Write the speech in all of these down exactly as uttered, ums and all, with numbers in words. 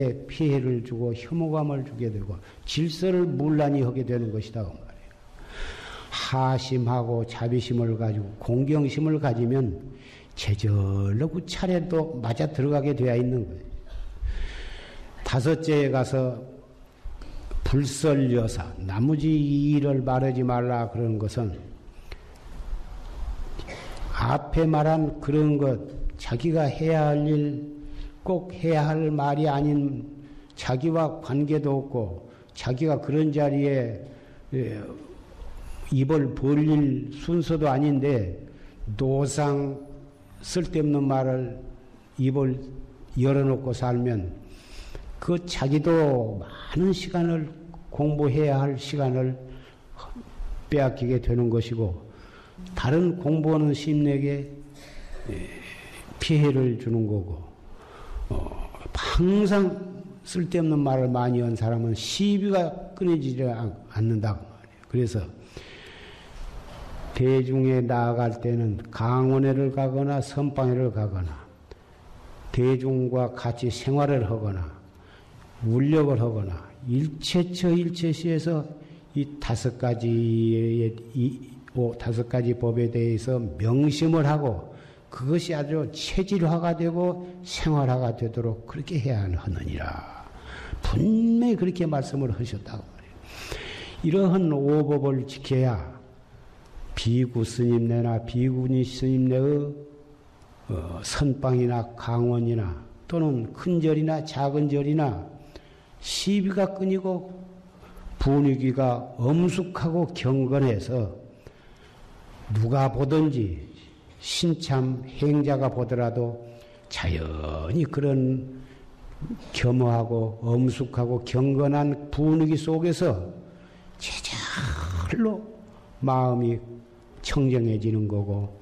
피해를 주고 혐오감을 주게 되고 질서를 문란히 하게 되는 것이다 그 말이에요. 하심하고 자비심을 가지고 공경심을 가지면 제절로 그 차례도 맞아 들어가게 되어 있는 거예요. 다섯째에 가서 불설여사, 나머지 일을 말하지 말라 그러는 것은 앞에 말한 그런 것, 자기가 해야 할 일, 꼭 해야 할 말이 아닌 자기와 관계도 없고 자기가 그런 자리에 입을 벌릴 순서도 아닌데 노상 쓸데없는 말을 입을 열어놓고 살면 그 자기도 많은 시간을 공부해야 할 시간을 빼앗기게 되는 것이고 다른 공부하는 스님에게 피해를 주는 거고 어, 항상 쓸데없는 말을 많이 한 사람은 시비가 끊이지 않는다고 말이에요. 그래서 대중에 나아갈 때는 강원회를 가거나 선방회를 가거나 대중과 같이 생활을 하거나 울력을 하거나 일체처 일체시에서 이 다섯 가지의 이 오, 다섯 가지 법에 대해서 명심을 하고 그것이 아주 체질화가 되고 생활화가 되도록 그렇게 해야 하느니라. 분명히 그렇게 말씀을 하셨다고 말이에요. 이러한 오법을 지켜야 비구 스님네나 비구니 스님네의 어, 선방이나 강원이나 또는 큰 절이나 작은 절이나 시비가 끊이고 분위기가 엄숙하고 경건해서 누가 보든지 신참 행자가 보더라도 자연히 그런 겸허하고 엄숙하고 경건한 분위기 속에서 제절로 마음이 청정해지는 거고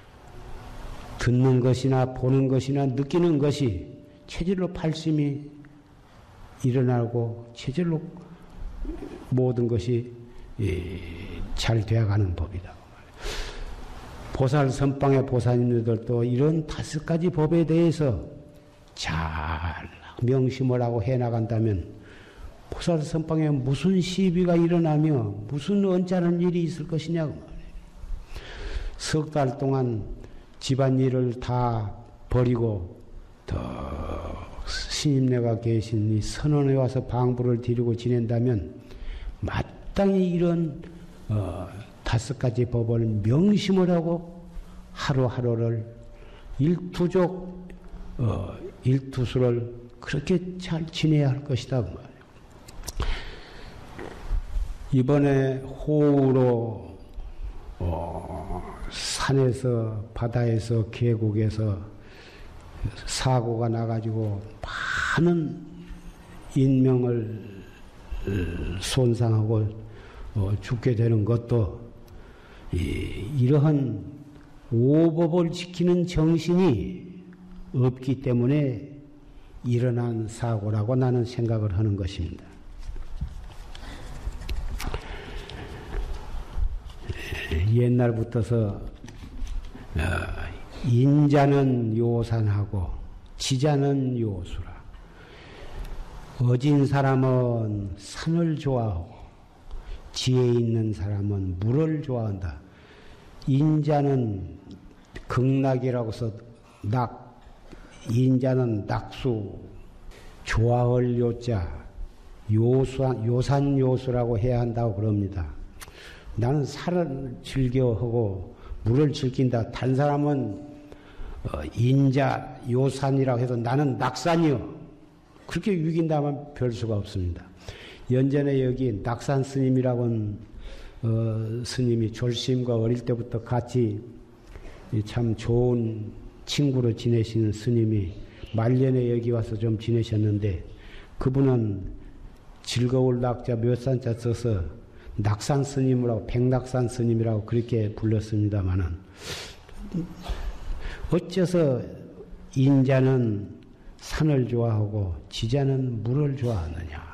듣는 것이나 보는 것이나 느끼는 것이 체질로 발심이 일어나고 체질로 모든 것이 잘 되어가는 법이다. 보살 선방의 보살님들도 이런 다섯 가지 법에 대해서 잘 명심을 하고 해나간다면 보살 선방에 무슨 시비가 일어나며 무슨 언짢은 일이 있을 것이냐고 말이에요. 석 달 동안 집안일을 다 버리고 더 스님네가 계신 이 선원에 와서 방부를 드리고 지낸다면 마땅히 이런 어, 다섯 가지 법을 명심을 하고 하루하루를 일투족 어, 일투수를 그렇게 잘 지내야 할 것이다 그 말이에요. 이번에 호우로 어, 산에서 바다에서 계곡에서 사고가 나가지고 많은 인명을 손상하고 어, 죽게 되는 것도 이, 이러한 오법을 지키는 정신이 없기 때문에 일어난 사고라고 나는 생각을 하는 것입니다. 옛날부터서 인자는 요산하고 지자는 요수라. 어진 사람은 산을 좋아하고 지혜 있는 사람은 물을 좋아한다. 인자는 극락이라고 해서 낙, 인자는 낙수, 좋아할 요자, 요수, 요산 요수라고 해야 한다고 그럽니다. 나는 산을 즐겨하고 물을 즐긴다. 다른 사람은 인자, 요산이라고 해도 나는 낙산이요. 그렇게 유긴다면 별 수가 없습니다. 연전에 여기 낙산 스님이라고는 어, 스님이 졸심과 어릴 때부터 같이 참 좋은 친구로 지내시는 스님이 말년에 여기 와서 좀 지내셨는데 그분은 즐거울 낙자 몇 산자 써서 낙산 스님이라고 백낙산 스님이라고 그렇게 불렀습니다마는 어째서 인자는 산을 좋아하고 지자는 물을 좋아하느냐.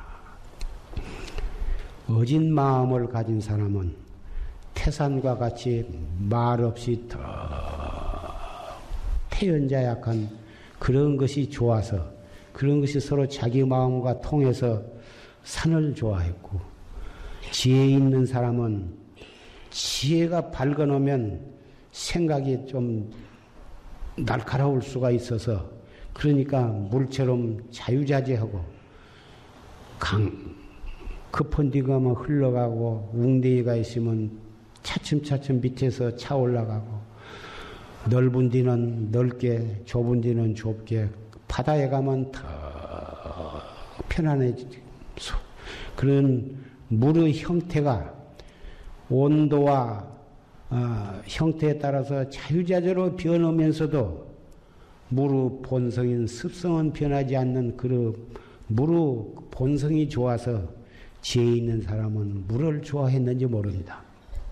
어진 마음을 가진 사람은 태산과 같이 말없이 더 태연자약한 그런 것이 좋아서 그런 것이 서로 자기 마음과 통해서 산을 좋아했고, 지혜 있는 사람은 지혜가 밝아놓으면 생각이 좀 날카로울 수가 있어서, 그러니까 물처럼 자유자재하고 강 급한 데가 뭐 흘러가고 웅대기가 있으면 차츰차츰 밑에서 차 올라가고, 넓은 데는 넓게 좁은 데는 좁게, 바다에 가면 더 편안해지고, 그런 물의 형태가 온도와 어, 형태에 따라서 자유자재로 변하면서도 물의 본성인 습성은 변하지 않는 그 물의 본성이 좋아서 지혜 있는 사람은 물을 좋아했는지 모릅니다.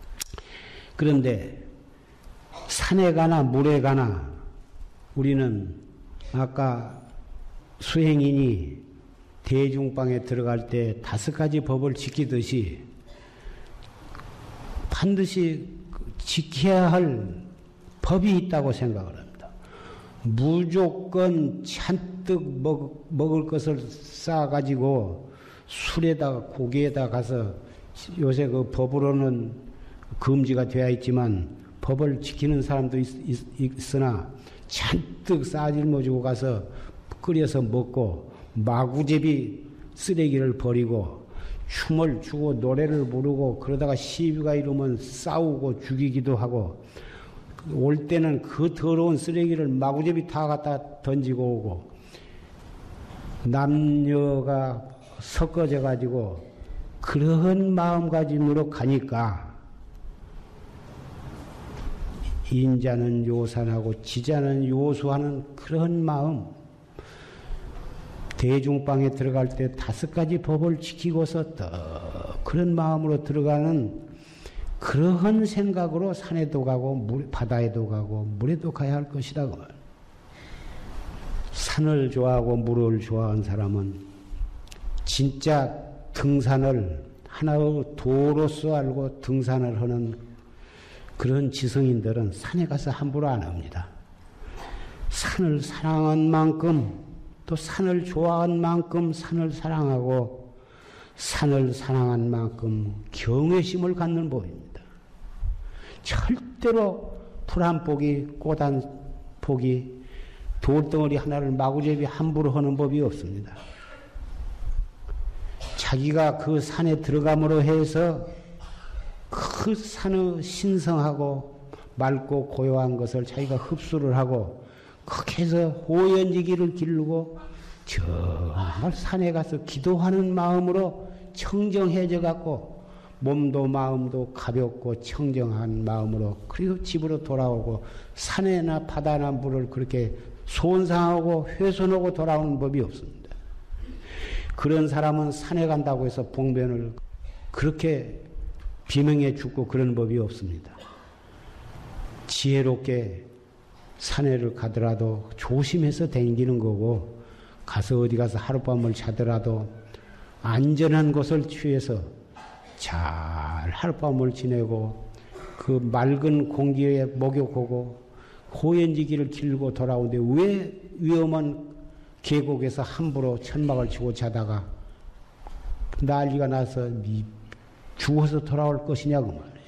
그런데 산에 가나 물에 가나 우리는 아까 수행인이 대중방에 들어갈 때 다섯 가지 법을 지키듯이 반드시 지켜야 할 법이 있다고 생각을 합니다. 무조건 잔뜩 먹, 먹을 것을 싸가지고 술에다가 고기에다 가서, 요새 그 법으로는 금지가 되어 있지만 법을 지키는 사람도 있, 있, 있으나 잔뜩 싸질머지고 가서 끓여서 먹고 마구잡이 쓰레기를 버리고 춤을 추고 노래를 부르고, 그러다가 시비가 이르면 싸우고 죽이기도 하고, 올 때는 그 더러운 쓰레기를 마구잡이 다 갖다 던지고 오고, 남녀가 섞어져 가지고 그러한 마음가짐으로 가니까 인자는 요산하고 지자는 요수하는 그런 마음, 대중방에 들어갈 때 다섯 가지 법을 지키고서 또 그런 마음으로 들어가는 그러한 생각으로 산에도 가고 물, 바다에도 가고 물에도 가야 할 것이다. 산을 좋아하고 물을 좋아하는 사람은 진짜 등산을 하나의 도로서 알고 등산을 하는 그런 지성인들은 산에 가서 함부로 안 합니다. 산을 사랑한 만큼, 또 산을 좋아한 만큼 산을 사랑하고, 산을 사랑한 만큼 경외심을 갖는 법입니다. 절대로 풀 한 포기, 꽃 한 포기, 돌덩어리 하나를 마구잡이 함부로 하는 법이 없습니다. 자기가 그 산에 들어감으로 해서 그 산의 신성하고 맑고 고요한 것을 자기가 흡수를 하고, 거기에서 호연지기를 기르고 정말 산에 가서 기도하는 마음으로 청정해져 갖고 몸도 마음도 가볍고 청정한 마음으로, 그리고 집으로 돌아오고 산에나 바다나 물을 그렇게 손상하고 훼손하고 돌아오는 법이 없습니다. 그런 사람은 산에 간다고 해서 봉변을 그렇게 비명해 죽고 그런 법이 없습니다. 지혜롭게 산에를 가더라도 조심해서 다니는 거고, 가서 어디 가서 하룻밤을 자더라도 안전한 곳을 취해서 잘 하룻밤을 지내고 그 맑은 공기에 목욕하고 호연지기를 길고 돌아오는데 왜 위험한 계곡에서 함부로 천막을 치고 자다가 난리가 나서 죽어서 돌아올 것이냐고 말이에요.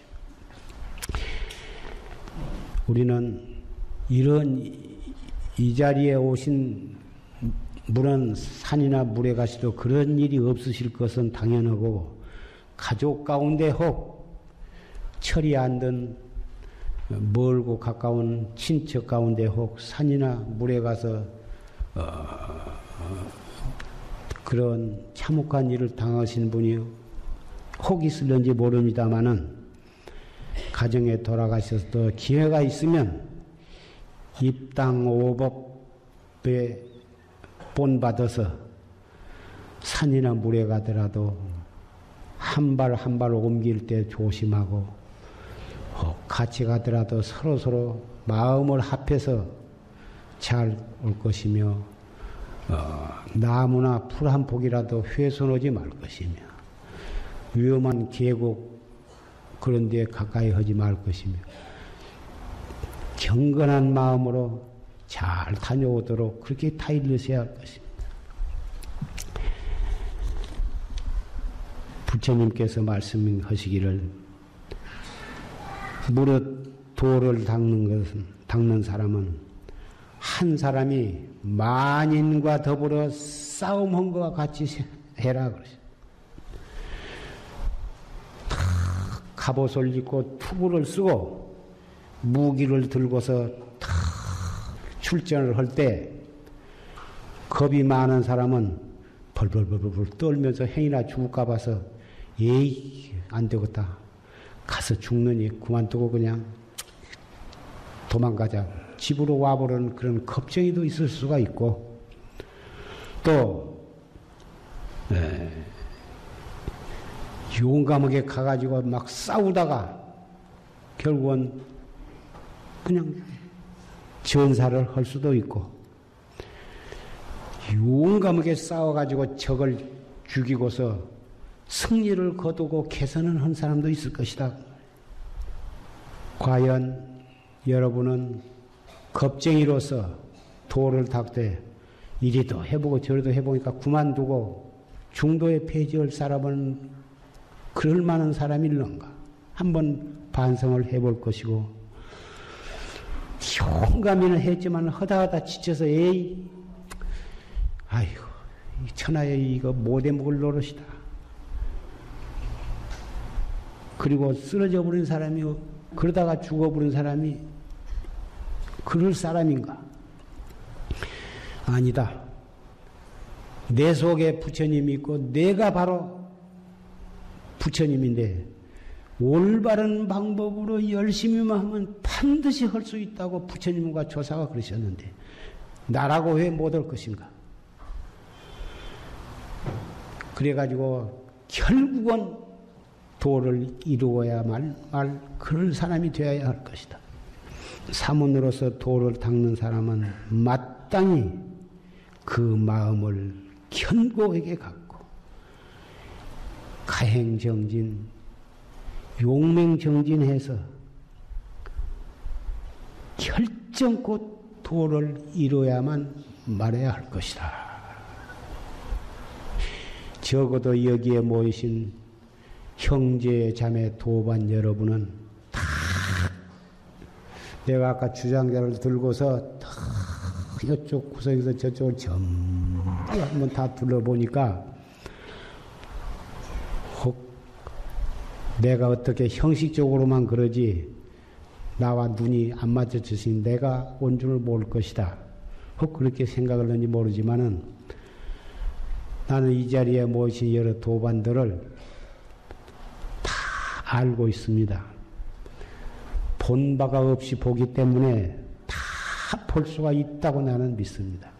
우리는 이런 이 자리에 오신 물은 산이나 물에 가시도 그런 일이 없으실 것은 당연하고, 가족 가운데 혹 철이 안 든 멀고 가까운 친척 가운데 혹 산이나 물에 가서 어, 어, 그런 참혹한 일을 당하신 분이 혹 있을런지 모릅니다마는, 가정에 돌아가셔서 기회가 있으면 입당 오법에 본받아서 산이나 물에 가더라도 한 발 한 발 옮길 때 조심하고, 같이 가더라도 서로서로 마음을 합해서 잘 올 것이며, 어, 나무나 풀 한 폭이라도 훼손하지 말 것이며, 위험한 계곡 그런 데 가까이 하지 말 것이며, 경건한 마음으로 잘 다녀오도록 그렇게 타일르셔야 할 것입니다. 부처님께서 말씀하시기를 무릇 도를 닦는 것은 닦는 사람은 한 사람이 만인과 더불어 싸움한 것과 같이 해라 그러죠. 갑옷을 입고 투구를 쓰고 무기를 들고서 탁 출전을 할 때 겁이 많은 사람은 벌벌벌벌 떨면서 행이나 죽을까 봐서 에이 안 되겠다. 가서 죽느니 그만두고 그냥 도망가자. 집으로 와보는 그런 겁쟁이도 있을 수가 있고 또 에, 용감하게 가가지고 막 싸우다가 결국은 그냥 전사를 할 수도 있고 용감하게 싸워가지고 적을 죽이고서 승리를 거두고 개선을 한 사람도 있을 것이다. 과연 여러분은 겁쟁이로서 도를 닦되 이리도 해보고 저리도 해보니까 그만두고 중도에 폐지할 사람은 그럴 만한 사람일런가? 한번 반성을 해볼 것이고 용감히는 했지만 하다하다 지쳐서 에이 아이고 천하에 이거 못해 먹을 노릇이다. 그리고 쓰러져 버린 사람이 그러다가 죽어버린 사람이 그럴 사람인가? 아니다. 내 속에 부처님이 있고 내가 바로 부처님인데 올바른 방법으로 열심히만 하면 반드시 할 수 있다고 부처님과 조사가 그러셨는데 나라고 왜 못할 것인가? 그래가지고 결국은 도를 이루어야 말, 말 그런 사람이 되어야 할 것이다. 사문으로서 도를 닦는 사람은 마땅히 그 마음을 견고하게 갖고 가행정진, 용맹정진해서 결정코 도를 이루어야만 말해야 할 것이다. 적어도 여기에 모이신 형제, 자매, 도반 여러분은 다 내가 아까 주장자를 들고서 다 이쪽 구석에서 저쪽을 전부 한번 다 둘러보니까 혹 내가 어떻게 형식적으로만 그러지 나와 눈이 안 맞춰지신 내가 온 줄을 모를 것이다. 혹 그렇게 생각을 하는지 모르지만은 나는 이 자리에 모이신 여러 도반들을 다 알고 있습니다. 본 바가 없이 보기 때문에 다 볼 수가 있다고 나는 믿습니다.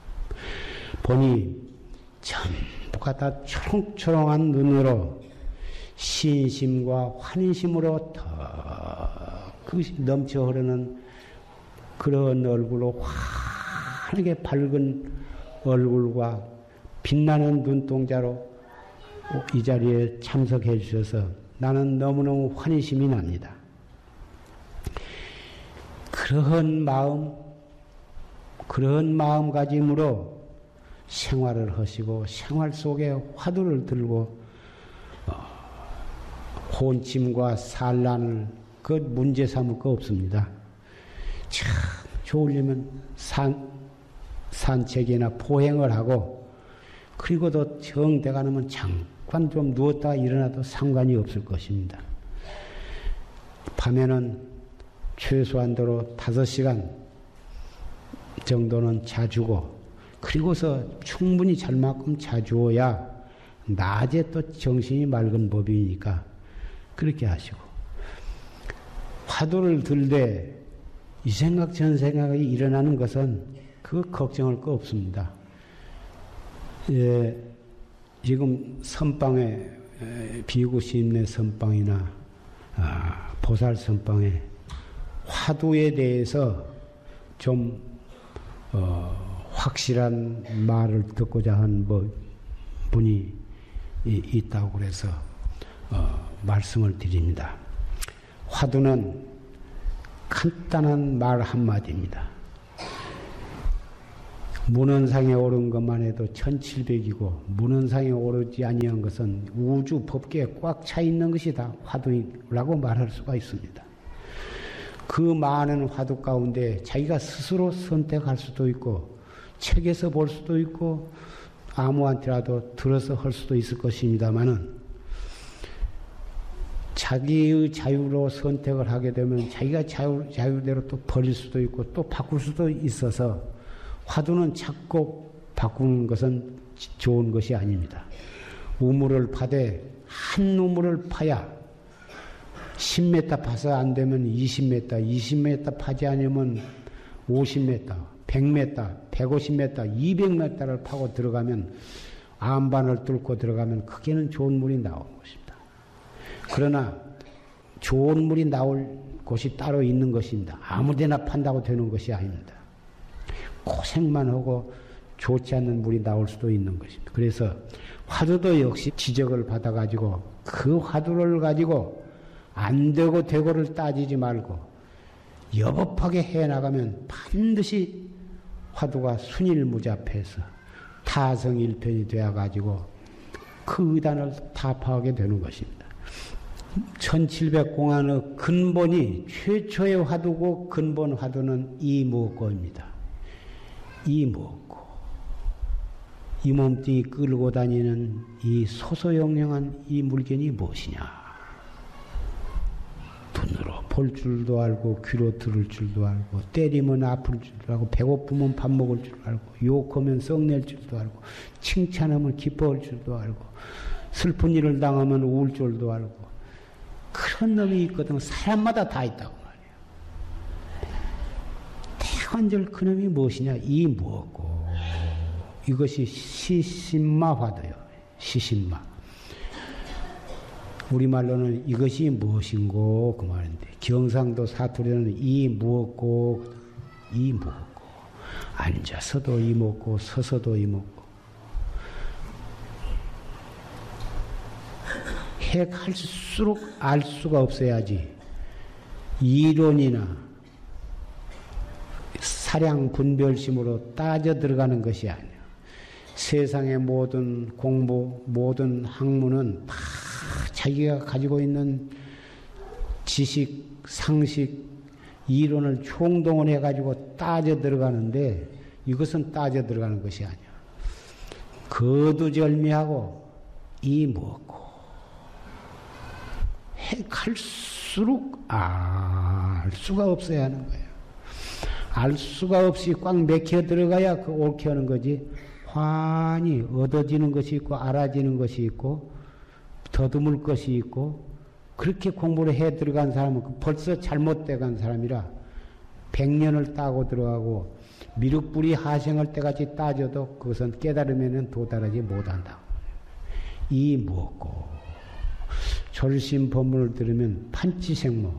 보니 전부가 다 초롱초롱한 눈으로 신심과 환심으로 더 그것이 넘쳐 흐르는 그런 얼굴로 환하게 밝은 얼굴과 빛나는 눈동자로 이 자리에 참석해 주셔서 나는 너무너무 환희심이 납니다. 그러한 마음, 그런 마음가짐으로 생활을 하시고 생활 속에 화두를 들고 혼침과 산란을 그 문제 삼을 거 없습니다. 참 좋으려면 산, 산책이나 포행을 하고 그리고도 정대가 나면 잠깐 좀 누웠다가 일어나도 상관이 없을 것입니다. 밤에는 최소한도로 다섯 시간 정도는 자주고 그리고서 충분히 잘 만큼 자주어야 낮에 또 정신이 맑은 법이니까 그렇게 하시고 화두를 들되 이 생각 전 생각이 일어나는 것은 그 걱정할 거 없습니다. 예, 지금 선방에 비구시임내 선방이나 아, 보살 선방에 화두에 대해서 좀 어, 확실한 말을 듣고자 한 뭐, 분이 이, 있다고 그래서 어, 말씀을 드립니다. 화두는 간단한 말 한마디입니다. 문헌상에 오른 것만 해도 천칠백이고 문헌상에 오르지 아니한 것은 우주 법계에 꽉 차 있는 것이다. 화두라고 말할 수가 있습니다. 그 많은 화두 가운데 자기가 스스로 선택할 수도 있고 책에서 볼 수도 있고 아무한테라도 들어서 할 수도 있을 것입니다마는 자기의 자유로 선택을 하게 되면 자기가 자유, 자유대로 또 버릴 수도 있고 또 바꿀 수도 있어서 화두는 자꾸 바꾸는 것은 좋은 것이 아닙니다. 우물을 파되 한 우물을 파야 십 미터 파서 안 되면 이십 미터, 이십 미터 파지 않으면 오십 미터, 백 미터, 백오십 미터, 이백 미터를 파고 들어가면 안반을 뚫고 들어가면 크게는 좋은 물이 나오는 것입니다. 그러나 좋은 물이 나올 곳이 따로 있는 것입니다. 아무데나 판다고 되는 것이 아닙니다. 고생만 하고 좋지 않는 물이 나올 수도 있는 것입니다. 그래서 화두도 역시 지적을 받아가지고 그 화두를 가지고 안 되고 되고를 따지지 말고 여법하게 해나가면 반드시 화두가 순일무잡해서 타성일편이 되어가지고 그 의단을 타파하게 되는 것입니다. 천칠백 공안의 근본이 최초의 화두고 근본 화두는 이무엇고입니다. 이무엇고 이 몸뚱이 끌고 다니는 이 소소영령한 이 물건이 무엇이냐. 눈으로 볼 줄도 알고 귀로 들을 줄도 알고 때리면 아플 줄도 알고 배고프면 밥 먹을 줄도 알고 욕하면 썩낼 줄도 알고 칭찬하면 기뻐할 줄도 알고 슬픈 일을 당하면 우울 줄도 알고 그런 놈이 있거든. 사람마다 다 있다고 말이에요. 대관절 그 놈이 무엇이냐. 이 무엇고 이것이 시신마 화두요. 시신마. 우리말로는 이것이 무엇인고 그 말인데 경상도 사투리는 이 무엇고 이 무엇고 앉아서도 이 먹고 서서도 이 먹고 해 갈수록 알 수가 없어야지 이론이나 사량 분별심으로 따져 들어가는 것이 아니야. 세상의 모든 공부 모든 학문은 다 자기가 가지고 있는 지식, 상식, 이론을 총동원해 가지고 따져 들어가는데 이것은 따져 들어가는 것이 아니야. 거두절미하고 이 무엇고 해 갈수록 알 수가 없어야 하는 거예요. 알 수가 없이 꽉 맥혀 들어가야 그 옳게 하는 거지. 환히 얻어지는 것이 있고 알아지는 것이 있고 더듬을 것이 있고 그렇게 공부를 해 들어간 사람은 벌써 잘못돼 간 사람이라 백년을 따고 들어가고 미륵불이 하생할 때까지 따져도 그것은 깨달으면 도달하지 못한다. 이 무엇고 졸심 법문을 들으면 판치생모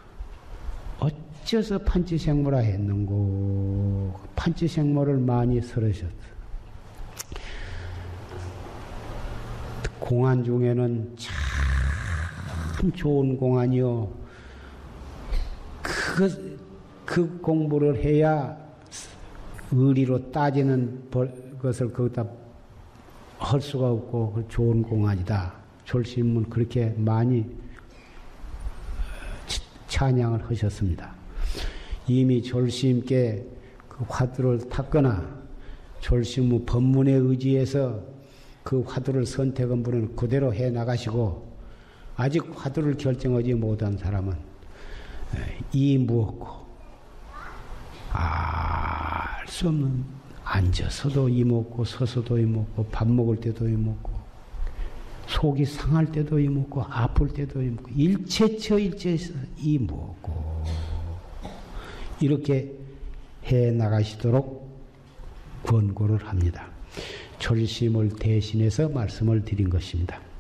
어째서 판치생모라 했는고. 판치생모를 많이 설으셨어. 공안 중에는 참 좋은 공안이요. 그, 그 공부를 해야 의리로 따지는 것을 거기다 할 수가 없고 좋은 공안이다. 졸심은 그렇게 많이 찬양을 하셨습니다. 이미 졸심께 그 화두를 탔거나 졸심 법문에 의지해서 그 화두를 선택한 분은 그대로 해 나가시고 아직 화두를 결정하지 못한 사람은 이 무엇고 알 수 없는 앉아서도 이 먹고 서서도 이 먹고 밥 먹을 때도 이 먹고 속이 상할 때도 이 먹고 아플 때도 이 먹고 일체처 일체에서 이 무엇고 이렇게 해 나가시도록 권고를 합니다. 졸심을 대신해서 말씀을 드린 것입니다.